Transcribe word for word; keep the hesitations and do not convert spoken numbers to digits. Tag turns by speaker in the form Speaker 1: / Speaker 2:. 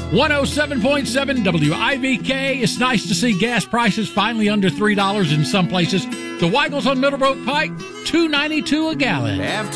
Speaker 1: one oh seven point seven W I V K. It's nice to see gas prices finally under three dollars in some places. The Weigels on Middlebrook Pike, two ninety-two a gallon.
Speaker 2: After